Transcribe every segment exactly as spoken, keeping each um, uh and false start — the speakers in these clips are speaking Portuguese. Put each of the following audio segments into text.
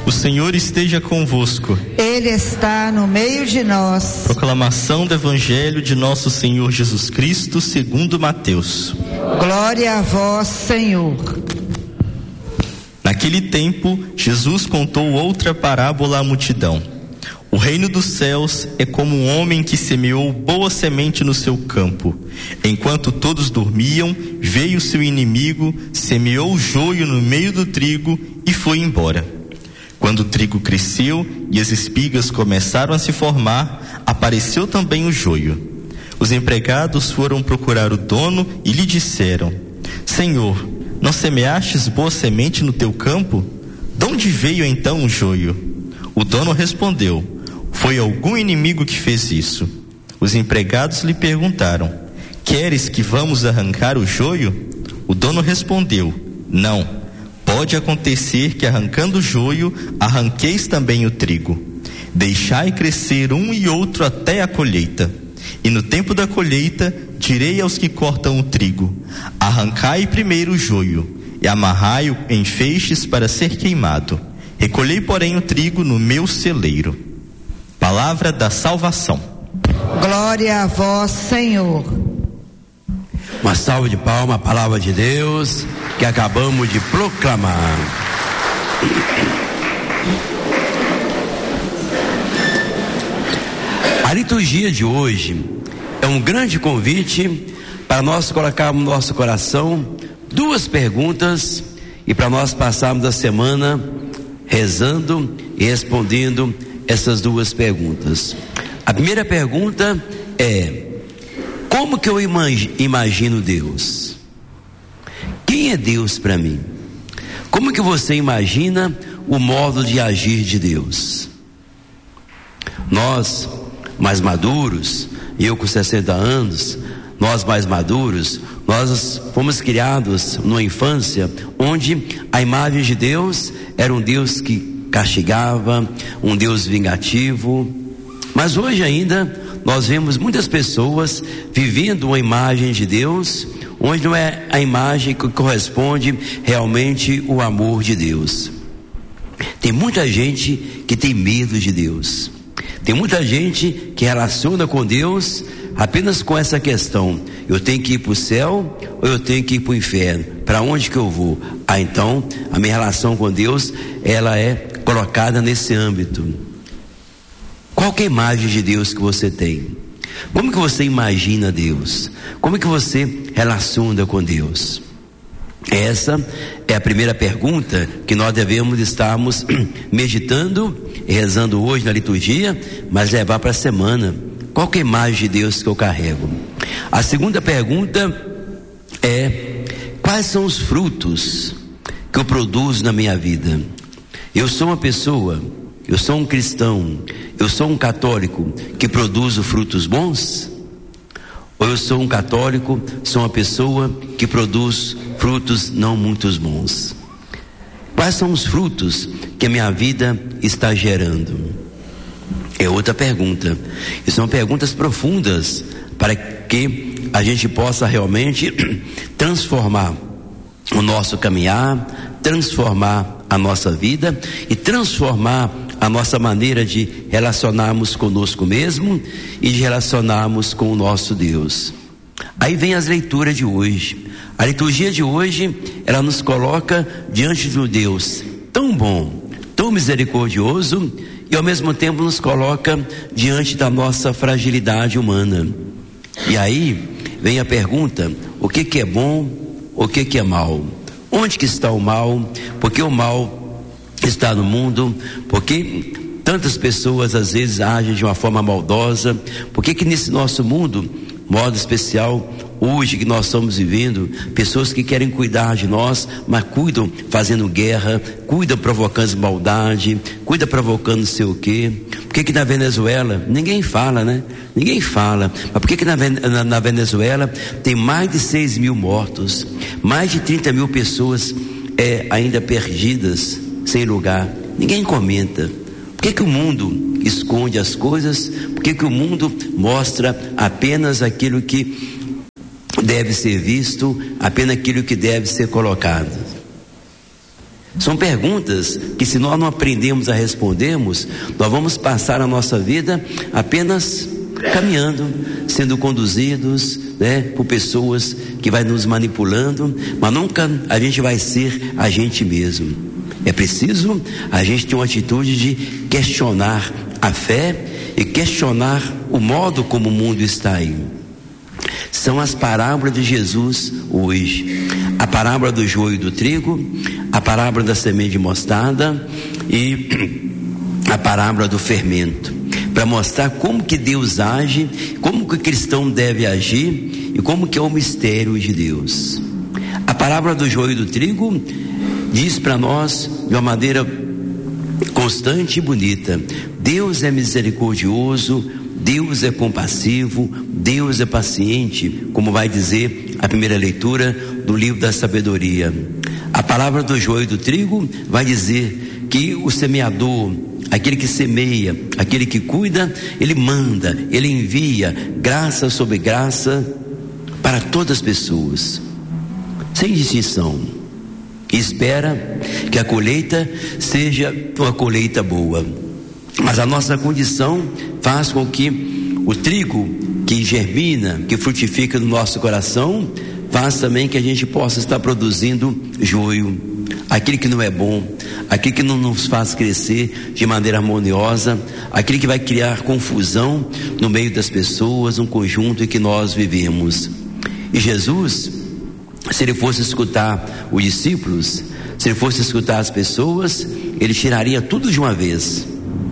O Senhor esteja convosco. Ele está no meio de nós. Proclamação do Evangelho de nosso Senhor Jesus Cristo segundo Mateus. Glória a vós, Senhor. Naquele tempo, Jesus contou outra parábola à multidão. O reino dos céus é como um homem que semeou boa semente no seu campo. Enquanto todos dormiam, veio seu inimigo, semeou o joio no meio do trigo e foi embora. Quando o trigo cresceu e as espigas começaram a se formar, apareceu também o joio. Os empregados foram procurar o dono e lhe disseram: Senhor, não semeastes boa semente no teu campo? De onde veio então o joio? O dono respondeu: Foi algum inimigo que fez isso. Os empregados lhe perguntaram: Queres que vamos arrancar o joio? O dono respondeu: Não. Pode acontecer que arrancando o joio, arranqueis também o trigo. Deixai crescer um e outro até a colheita. E no tempo da colheita, direi aos que cortam o trigo: Arrancai primeiro o joio, e amarrai-o em feixes para ser queimado. Recolhei, porém, o trigo no meu celeiro. Palavra da salvação. Glória a vós, Senhor. Uma salva de palmas, a palavra de Deus que acabamos de proclamar. A liturgia de hoje é um grande convite para nós colocarmos no nosso coração duas perguntas e para nós passarmos a semana rezando e respondendo essas duas perguntas. A primeira pergunta é: como que eu imagino Deus? Quem é Deus para mim? Como que você imagina o modo de agir de Deus? Nós mais maduros, eu com sessenta anos, nós mais maduros, nós fomos criados numa infância onde a imagem de Deus era um Deus que castigava, um Deus vingativo. Mas hoje ainda nós vemos muitas pessoas vivendo uma imagem de Deus onde não é a imagem que corresponde realmente o amor de Deus. Tem muita gente que tem medo de Deus. Tem muita gente que relaciona com Deus apenas com essa questão: eu tenho que ir para o céu ou eu tenho que ir para o inferno? Para onde que eu vou? Ah, então a minha relação com Deus, ela é colocada nesse âmbito. Qual que é a imagem de Deus que você tem? Como que você imagina Deus? Como que você relaciona com Deus? Essa é a primeira pergunta que nós devemos estarmos meditando e rezando hoje na liturgia, mas levar para a semana. Qual que é a imagem de Deus que eu carrego? A segunda pergunta é: quais são os frutos que eu produzo na minha vida? Eu sou uma pessoa, eu sou um cristão, eu sou um católico que produzo frutos bons? Ou eu sou um católico, sou uma pessoa que produz frutos não muito bons? Quais são os frutos que a minha vida está gerando? É outra pergunta. E são perguntas profundas para que a gente possa realmente transformar o nosso caminhar, transformar a nossa vida e transformar a nossa maneira de relacionarmos conosco mesmo e de relacionarmos com o nosso Deus. Aí vem as leituras de hoje. A liturgia de hoje, ela nos coloca diante de um Deus tão bom, tão misericordioso, e ao mesmo tempo nos coloca diante da nossa fragilidade humana. E aí vem a pergunta: o que que é bom, o que que é mal? Onde que está o mal? Porque o mal está no mundo, porque tantas pessoas às vezes agem de uma forma maldosa. Porque que nesse nosso mundo, modo especial, hoje que nós estamos vivendo, pessoas que querem cuidar de nós, mas cuidam fazendo guerra, cuidam provocando maldade, cuidam provocando não sei o quê. Por que que na Venezuela, ninguém fala, né? Ninguém fala, mas por que que na, na, na Venezuela tem mais de seis mil mortos, mais de trinta mil pessoas é, ainda perdidas, sem lugar? Ninguém comenta. Por que que o mundo esconde as coisas? Por que que o mundo mostra apenas aquilo que deve ser visto, apenas aquilo que deve ser colocado? São perguntas que, se nós não aprendemos a respondermos, nós vamos passar a nossa vida apenas caminhando, sendo conduzidos, né, por pessoas que vai nos manipulando, mas nunca a gente vai ser a gente mesmo. É preciso a gente ter uma atitude de questionar a fé e questionar o modo como o mundo está aí. São as parábolas de Jesus hoje: a parábola do joio e do trigo, a parábola da semente de mostarda e a parábola do fermento, para mostrar como que Deus age, como que o cristão deve agir e como que é o mistério de Deus. A parábola do joio e do trigo diz para nós de uma maneira constante e bonita: Deus é misericordioso, Deus é compassivo, Deus é paciente, como vai dizer a primeira leitura do livro da sabedoria. A palavra do joio e do trigo vai dizer que o semeador, aquele que semeia, aquele que cuida, ele manda, ele envia graça sobre graça para todas as pessoas, sem distinção, e espera que a colheita seja uma colheita boa. Mas a nossa condição faz com que o trigo que germina, que frutifica no nosso coração, faz também que a gente possa estar produzindo joio, aquele que não é bom, aquele que não nos faz crescer de maneira harmoniosa, aquele que vai criar confusão no meio das pessoas, um conjunto em que nós vivemos. E Jesus, se ele fosse escutar os discípulos, se ele fosse escutar as pessoas, ele tiraria tudo de uma vez,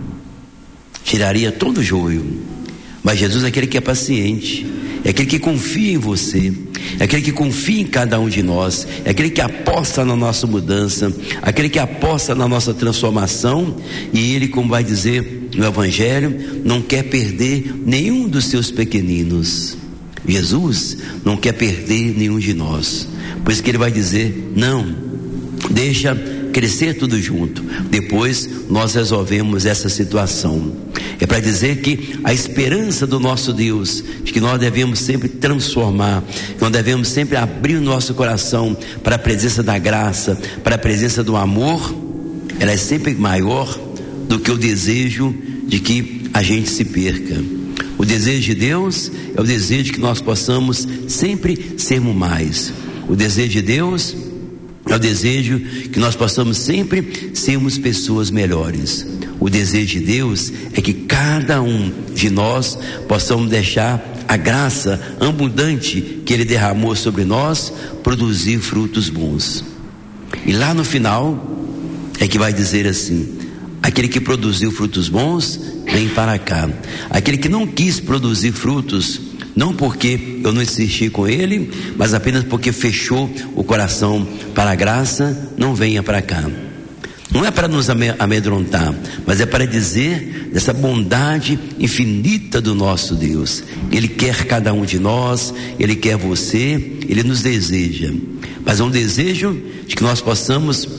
tiraria todo o joio. Mas Jesus é aquele que é paciente, é aquele que confia em você, é aquele que confia em cada um de nós, é aquele que aposta na nossa mudança, aquele que aposta na nossa transformação. E ele, como vai dizer no Evangelho, não quer perder nenhum dos seus pequeninos. Jesus não quer perder nenhum de nós, por isso que ele vai dizer: não, deixa crescer tudo junto, depois nós resolvemos essa situação. É para dizer que a esperança do nosso Deus, de que nós devemos sempre transformar, que nós devemos sempre abrir o nosso coração para a presença da graça, para a presença do amor, ela é sempre maior do que o desejo de que a gente se perca. O desejo de Deus é o desejo de que nós possamos sempre sermos mais. O desejo de Deus é o desejo que nós possamos sempre sermos pessoas melhores. O desejo de Deus é que cada um de nós possamos deixar a graça abundante que Ele derramou sobre nós produzir frutos bons. E lá no final é que vai dizer assim: aquele que produziu frutos bons, vem para cá. Aquele que não quis produzir frutos, não porque eu não insisti com ele, mas apenas porque fechou o coração para a graça, não venha para cá. Não é para nos amedrontar, mas é para dizer dessa bondade infinita do nosso Deus. Ele quer cada um de nós, Ele quer você, Ele nos deseja, mas é um desejo de que nós possamos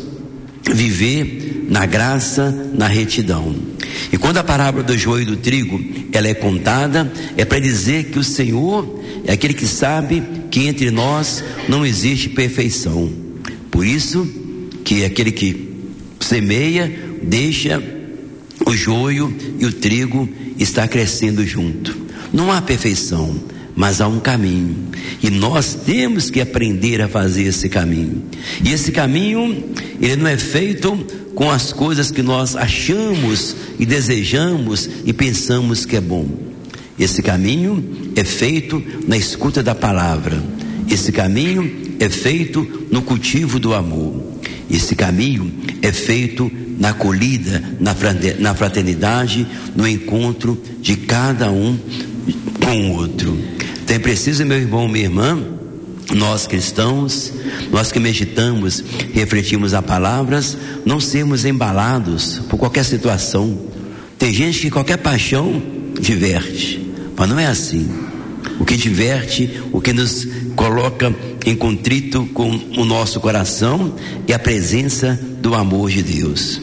viver na graça, na retidão. E quando a parábola do joio e do trigo ela é contada, é para dizer que o Senhor é aquele que sabe que entre nós não existe perfeição. Por isso que aquele que semeia, deixa o joio e o trigo estar crescendo junto. Não há perfeição, mas há um caminho, e nós temos que aprender a fazer esse caminho. E esse caminho, ele não é feito com as coisas que nós achamos e desejamos e pensamos que é bom. Esse caminho é feito na escuta da palavra. Esse caminho é feito no cultivo do amor. Esse caminho é feito na acolhida, na fraternidade, no encontro de cada um com o outro. Então é preciso, meu irmão, minha irmã, nós cristãos, nós que meditamos, refletimos as palavras, não sermos embalados por qualquer situação. Tem gente que qualquer paixão diverte, mas não é assim. O que diverte, o que nos coloca em contrito com o nosso coração é a presença do amor de Deus.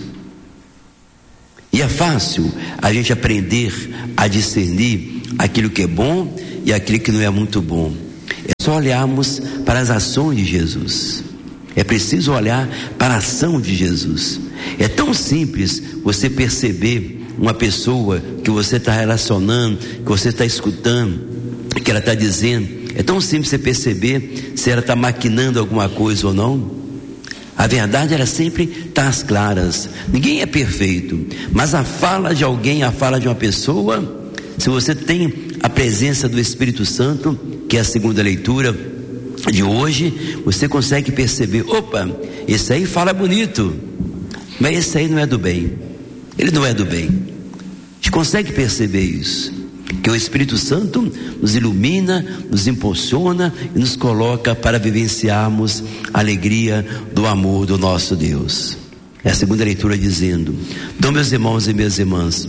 E é fácil a gente aprender a discernir aquilo que é bom e aquilo que não é muito bom. É só olharmos para as ações de Jesus. É preciso olhar para a ação de Jesus. É tão simples você perceber uma pessoa que você está relacionando, que você está escutando, que ela está dizendo. É tão simples você perceber se ela está maquinando alguma coisa ou não. A verdade, ela sempre está às claras. Ninguém é perfeito, mas a fala de alguém, a fala de uma pessoa, se você tem a presença do Espírito Santo, que é a segunda leitura de hoje, você consegue perceber: opa, esse aí fala bonito, mas esse aí não é do bem, ele não é do bem. A gente consegue perceber isso, que o Espírito Santo nos ilumina, nos impulsiona e nos coloca para vivenciarmos a alegria do amor do nosso Deus. É a segunda leitura dizendo: então, meus irmãos e minhas irmãs,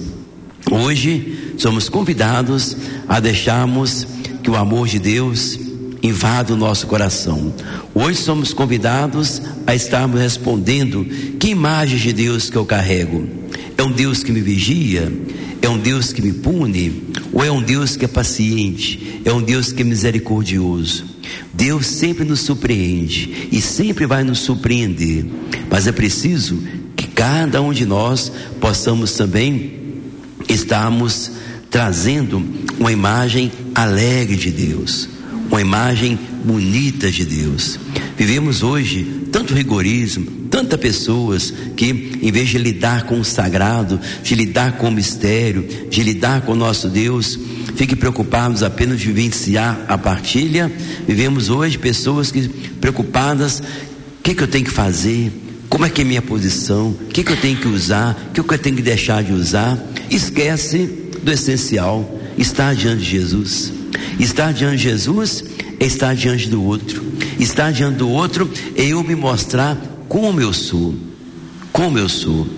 hoje somos convidados a deixarmos que o amor de Deus invada o nosso coração. Hoje somos convidados a estarmos respondendo: que imagem de Deus que eu carrego? É um Deus que me vigia? É um Deus que me pune? Ou é um Deus que é paciente? É um Deus que é misericordioso? Deus sempre nos surpreende e sempre vai nos surpreender, mas é preciso que cada um de nós possamos também estarmos trazendo uma imagem alegre de Deus, uma imagem bonita de Deus. Vivemos hoje tanto rigorismo, tantas pessoas que, em vez de lidar com o sagrado, de lidar com o mistério, de lidar com o nosso Deus, fiquem preocupados apenas de vivenciar a partilha. Vivemos hoje pessoas que preocupadas: o que, que eu tenho que fazer? Como é que é minha posição? O que, que eu tenho que usar? O que, que eu tenho que deixar de usar? Esquece do essencial: estar diante de Jesus. Estar diante de Jesus é estar diante do outro. Estar diante do outro é eu me mostrar como eu sou. Como eu sou.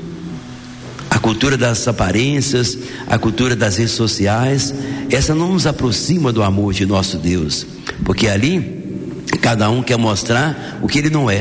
A cultura das aparências, a cultura das redes sociais, essa não nos aproxima do amor de nosso Deus, porque ali cada um quer mostrar o que ele não é,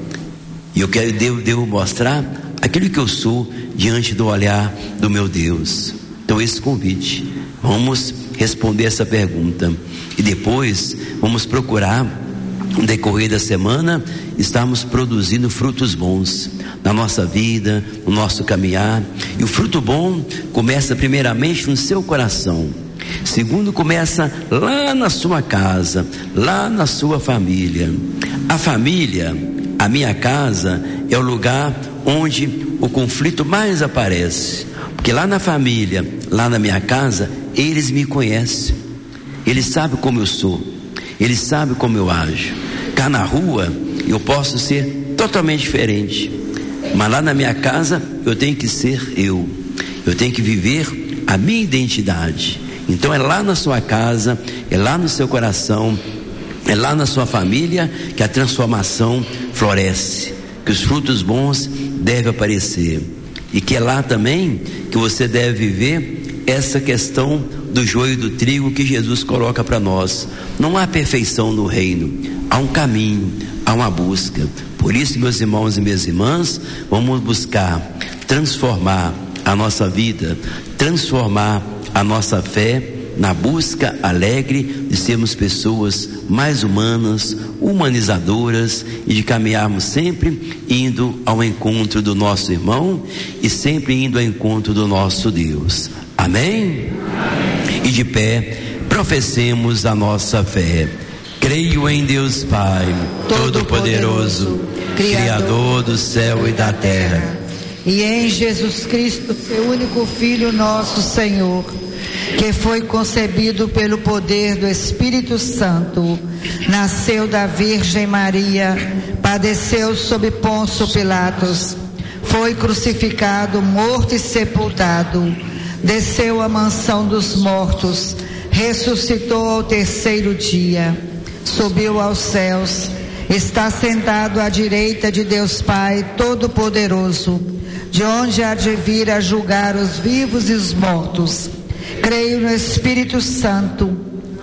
e eu quero, devo, devo mostrar aquilo que eu sou diante do olhar do meu Deus. Então, esse convite, vamos responder essa pergunta e depois vamos procurar, no decorrer da semana, estarmos produzindo frutos bons na nossa vida, no nosso caminhar. E o fruto bom começa primeiramente no seu coração, segundo começa lá na sua casa, lá na sua família. A família, a minha casa, é o lugar onde o conflito mais aparece, porque lá na família, lá na minha casa, eles me conhecem, eles sabem como eu sou, eles sabem como eu ajo. Cá na rua eu posso ser totalmente diferente, mas lá na minha casa eu tenho que ser eu, eu tenho que viver a minha identidade. Então é lá na sua casa, é lá no seu coração, é lá na sua família que a transformação floresce, que os frutos bons devem aparecer, e que é lá também que você deve viver essa questão do joio e do trigo que Jesus coloca para nós. Não há perfeição no reino, há um caminho, há uma busca. Por isso, meus irmãos e minhas irmãs, vamos buscar transformar a nossa vida, transformar a nossa fé, na busca alegre de sermos pessoas mais humanas, humanizadoras, e de caminharmos sempre indo ao encontro do nosso irmão e sempre indo ao encontro do nosso Deus. Amém? Amém. E de pé, professemos a nossa fé. Creio em Deus Pai, Todo-Poderoso, Criador do céu e da terra, e em Jesus Cristo, seu único Filho, nosso Senhor, que foi concebido pelo poder do Espírito Santo, nasceu da Virgem Maria, padeceu sob Pôncio Pilatos, foi crucificado, morto e sepultado, desceu à mansão dos mortos, ressuscitou ao terceiro dia, subiu aos céus, está sentado à direita de Deus Pai Todo-Poderoso, de onde há de vir a julgar os vivos e os mortos. Creio no Espírito Santo,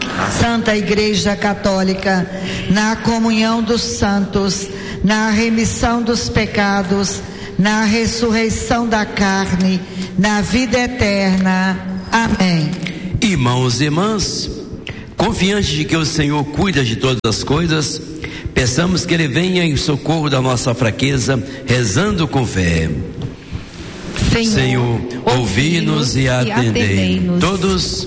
Santa Igreja Católica, na comunhão dos santos, na remissão dos pecados, na ressurreição da carne, na vida eterna. Amém. Irmãos e irmãs, confiante de que o Senhor cuida de todas as coisas, Peçamos que Ele venha em socorro da nossa fraqueza, rezando com fé. Senhor, Senhor, ouvi-nos e atendei-nos. Todos.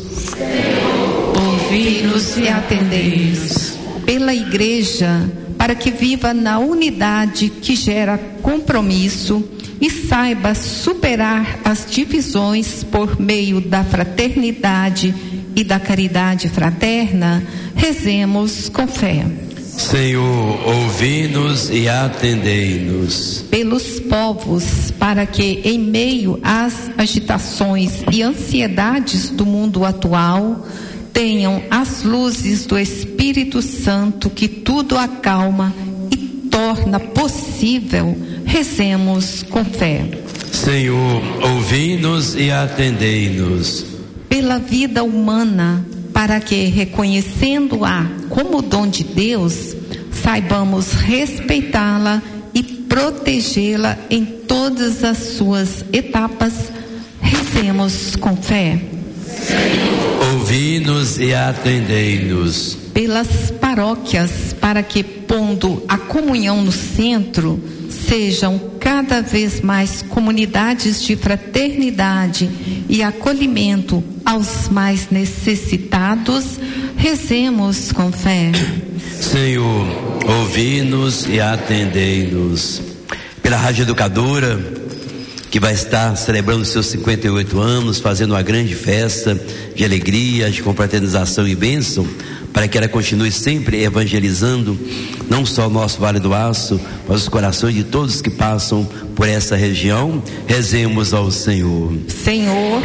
Ouvi-nos e atendei-nos. Pela Igreja, para que viva na unidade que gera compromisso e saiba superar as divisões por meio da fraternidade e da caridade fraterna, rezemos com fé. Senhor, ouvi-nos e atendei-nos. Pelos povos, para que em meio às agitações e ansiedades do mundo atual, tenham as luzes do Espírito Santo que tudo acalma e torna possível, rezemos com fé. Senhor, ouvi-nos e atendei-nos. Pela vida humana, para que, reconhecendo-a como dom de Deus, saibamos respeitá-la e protegê-la em todas as suas etapas, rezemos com fé. Ouvi-nos e atendei-nos. Pelas paróquias, para que, pondo a comunhão no centro, sejam cada vez mais comunidades de fraternidade e acolhimento aos mais necessitados, rezemos com fé. Senhor, ouvi-nos e atendei-nos. Pela Rádio Educadora, que vai estar celebrando seus cinquenta e oito anos, fazendo uma grande festa de alegria, de confraternização e bênção, para que ela continue sempre evangelizando, não só o nosso Vale do Aço, mas os corações de todos que passam por essa região. Rezemos ao Senhor. Senhor,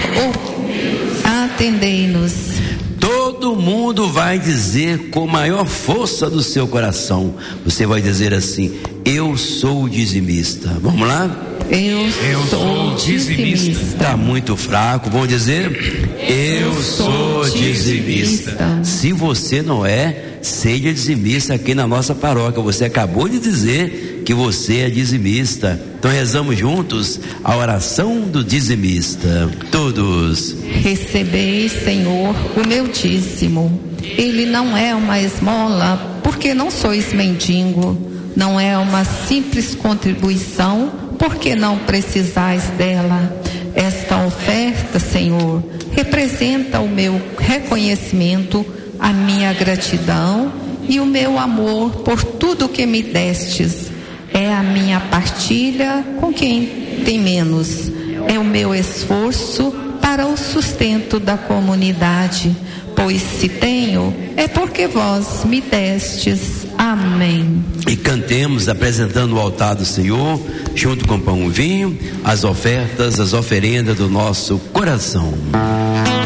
atendei-nos. Todo mundo vai dizer com maior força do seu coração. Você vai dizer assim: eu sou dizimista. Vamos lá? Eu, eu sou dizimista. Está muito fraco. Vamos dizer: eu, eu sou dizimista. dizimista. Se você não é, seja dizimista aqui na nossa paróquia. Você acabou de dizer que você é dizimista. Então rezamos juntos a oração do dizimista. Todos. Recebei, Senhor, o meu dízimo. Ele não é uma esmola, porque não sois mendigo. Não é uma simples contribuição, porque não precisais dela. Esta oferta, Senhor, representa o meu reconhecimento, a minha gratidão e o meu amor por tudo que me destes. É a minha partilha com quem tem menos. É o meu esforço para o sustento da comunidade. Pois se tenho, é porque vós me destes. Amém. E cantemos apresentando o altar do Senhor, junto com pão e vinho, as ofertas, as oferendas do nosso coração.